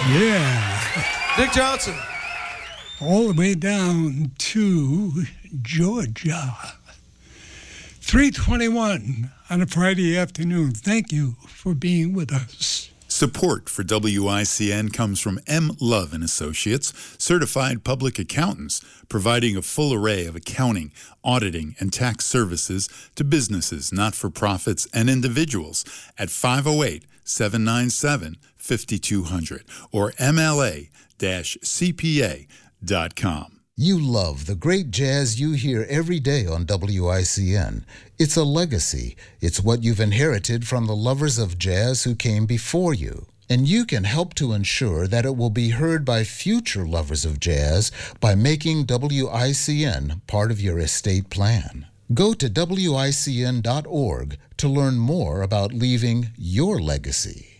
Yeah. Dick Johnson. All the way down to Georgia. 3:21 on a Friday afternoon. Thank you for being with us. Support for WICN comes from M. Love & Associates, certified public accountants, providing a full array of accounting, auditing, and tax services to businesses, not-for-profits, and individuals at 508-797-5200 or MLA-CPA.com. You love the great jazz you hear every day on WICN. It's a legacy. It's what you've inherited from the lovers of jazz who came before you. And you can help to ensure that it will be heard by future lovers of jazz by making WICN part of your estate plan. Go to WICN.org to learn more about leaving your legacy.